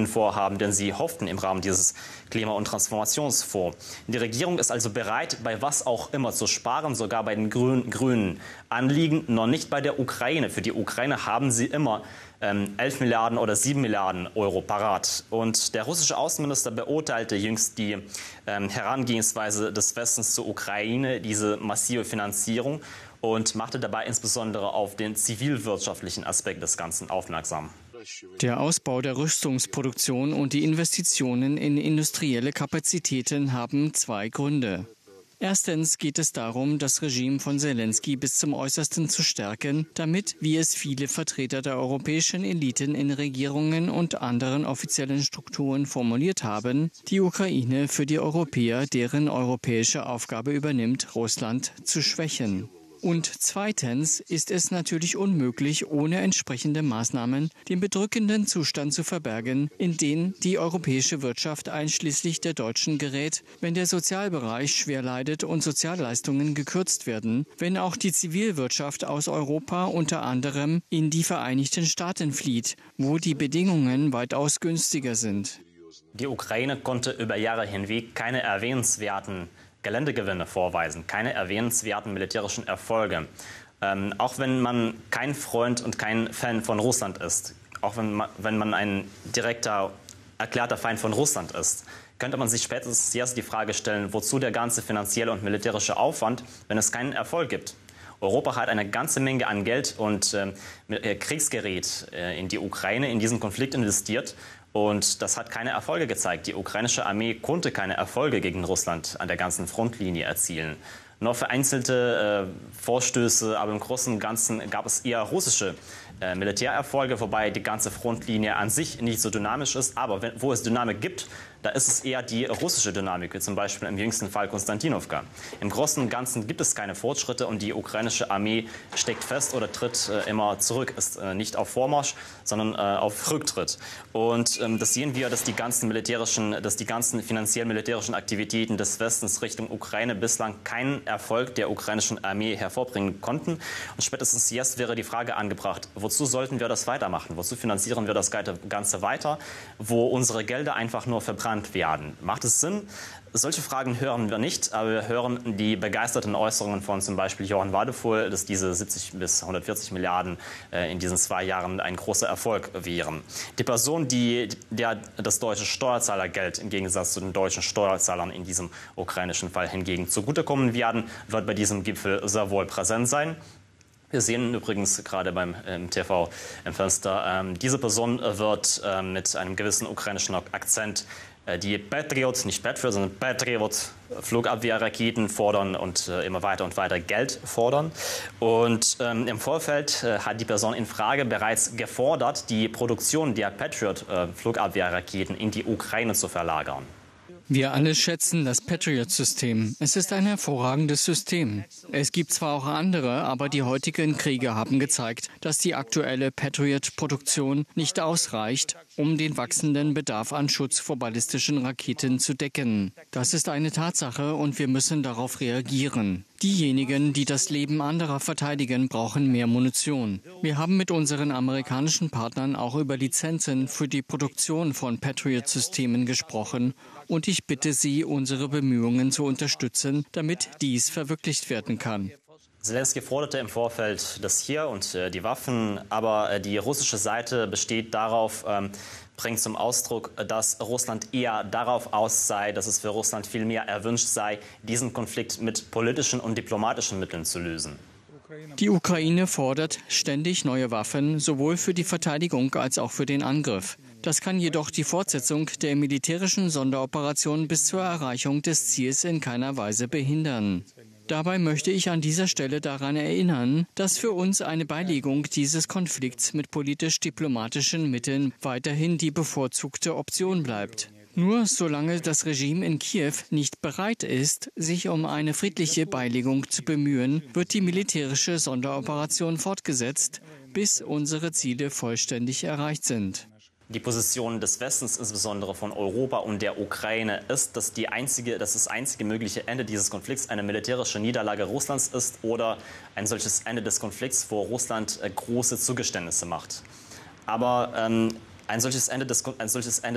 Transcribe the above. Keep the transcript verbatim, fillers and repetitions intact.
vorhaben, denn sie hofften im Rahmen dieses Klima- und Transformationsfonds. Die Regierung ist also bereit, bei was auch immer zu sparen, sogar bei den grünen, grünen Anliegen, noch nicht bei der Ukraine. Für die Ukraine haben sie immer ähm, elf Milliarden oder sieben Milliarden Euro parat. Und der russische Außenminister beurteilte jüngst die ähm, Herangehensweise des Westens zur Ukraine, diese massive Finanzierung, und machte dabei insbesondere auf den zivilwirtschaftlichen Aspekt des Ganzen aufmerksam. Der Ausbau der Rüstungsproduktion und die Investitionen in industrielle Kapazitäten haben zwei Gründe. Erstens geht es darum, das Regime von Selenskyj bis zum Äußersten zu stärken, damit, wie es viele Vertreter der europäischen Eliten in Regierungen und anderen offiziellen Strukturen formuliert haben, die Ukraine für die Europäer, deren europäische Aufgabe übernimmt, Russland zu schwächen. Und zweitens ist es natürlich unmöglich, ohne entsprechende Maßnahmen den bedrückenden Zustand zu verbergen, in den die europäische Wirtschaft einschließlich der deutschen gerät, wenn der Sozialbereich schwer leidet und Sozialleistungen gekürzt werden, wenn auch die Zivilwirtschaft aus Europa unter anderem in die Vereinigten Staaten flieht, wo die Bedingungen weitaus günstiger sind. Die Ukraine konnte über Jahre hinweg keine erwähnenswerten Geländegewinne vorweisen, keine erwähnenswerten militärischen Erfolge. Ähm, auch wenn man kein Freund und kein Fan von Russland ist, auch wenn man, wenn man ein direkter, erklärter Feind von Russland ist, könnte man sich spätestens jetzt die Frage stellen, wozu der ganze finanzielle und militärische Aufwand, wenn es keinen Erfolg gibt. Europa hat eine ganze Menge an Geld und äh, Kriegsgerät äh, in die Ukraine, in diesen Konflikt investiert. Und das hat keine Erfolge gezeigt. Die ukrainische Armee konnte keine Erfolge gegen Russland an der ganzen Frontlinie erzielen. Nur vereinzelte äh, Vorstöße, aber im Großen und Ganzen gab es eher russische äh, Militärerfolge, wobei die ganze Frontlinie an sich nicht so dynamisch ist. Aber wenn, wo es Dynamik gibt, da ist es eher die russische Dynamik, wie zum Beispiel im jüngsten Fall Konstantinowka. Im Großen und Ganzen gibt es keine Fortschritte und die ukrainische Armee steckt fest oder tritt äh, immer zurück, ist äh, nicht auf Vormarsch, sondern äh, auf Rücktritt. Und ähm, das sehen wir, dass die ganzen militärischen, dass die ganzen finanziell-militärischen Aktivitäten des Westens Richtung Ukraine bislang keinen Erfolg der ukrainischen Armee hervorbringen konnten. Und spätestens jetzt wäre die Frage angebracht, wozu sollten wir das weitermachen? Wozu finanzieren wir das Ganze weiter, wo unsere Gelder einfach nur verbrannt werden? Macht es Sinn? Solche Fragen hören wir nicht, aber wir hören die begeisterten Äußerungen von zum Beispiel Johann Wadephul, dass diese siebzig bis hundertvierzig Milliarden äh, in diesen zwei Jahren ein großer Erfolg wären. Die Person, die der das deutsche Steuerzahlergeld im Gegensatz zu den deutschen Steuerzahlern in diesem ukrainischen Fall hingegen zugutekommen werden, wird bei diesem Gipfel sehr wohl präsent sein. Wir sehen übrigens gerade beim ähm, T V im Fenster, ähm, diese Person wird ähm, mit einem gewissen ukrainischen Akzent äh, die Patriot, nicht Patriot, sondern Patriot Flugabwehrraketen fordern und äh, immer weiter und weiter Geld fordern. Und ähm, im Vorfeld äh, hat die Person in Frage bereits gefordert, die Produktion der Patriot äh, Flugabwehrraketen in die Ukraine zu verlagern. Wir alle schätzen das Patriot-System. Es ist ein hervorragendes System. Es gibt zwar auch andere, aber die heutigen Kriege haben gezeigt, dass die aktuelle Patriot-Produktion nicht ausreicht, um den wachsenden Bedarf an Schutz vor ballistischen Raketen zu decken. Das ist eine Tatsache und wir müssen darauf reagieren. Diejenigen, die das Leben anderer verteidigen, brauchen mehr Munition. Wir haben mit unseren amerikanischen Partnern auch über Lizenzen für die Produktion von Patriot-Systemen gesprochen und ich bitte Sie, unsere Bemühungen zu unterstützen, damit dies verwirklicht werden kann. Selenskyj forderte im Vorfeld das hier und äh, die Waffen, aber äh, die russische Seite besteht darauf, ähm, bringt zum Ausdruck, dass Russland eher darauf aus sei, dass es für Russland viel mehr erwünscht sei, diesen Konflikt mit politischen und diplomatischen Mitteln zu lösen. Die Ukraine fordert ständig neue Waffen, sowohl für die Verteidigung als auch für den Angriff. Das kann jedoch die Fortsetzung der militärischen Sonderoperation bis zur Erreichung des Ziels in keiner Weise behindern. Dabei möchte ich an dieser Stelle daran erinnern, dass für uns eine Beilegung dieses Konflikts mit politisch-diplomatischen Mitteln weiterhin die bevorzugte Option bleibt. Nur solange das Regime in Kiew nicht bereit ist, sich um eine friedliche Beilegung zu bemühen, wird die militärische Sonderoperation fortgesetzt, bis unsere Ziele vollständig erreicht sind. Die Position des Westens, insbesondere von Europa und der Ukraine, ist, dass, die einzige, dass das einzige mögliche Ende dieses Konflikts eine militärische Niederlage Russlands ist oder ein solches Ende des Konflikts, wo Russland große Zugeständnisse macht. Aber ähm, ein solches Ende des, ein solches Ende